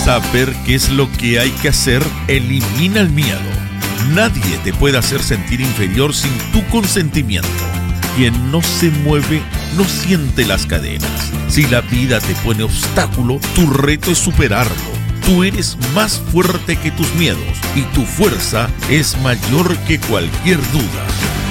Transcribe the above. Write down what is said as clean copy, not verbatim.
Saber qué es lo que hay que hacer elimina el miedo. Nadie te puede hacer sentir inferior sin tu consentimiento. Quien no se mueve no siente las cadenas. Si la vida te pone obstáculo, tu reto es superarlo. Tú eres más fuerte que tus miedos y tu fuerza es mayor que cualquier duda.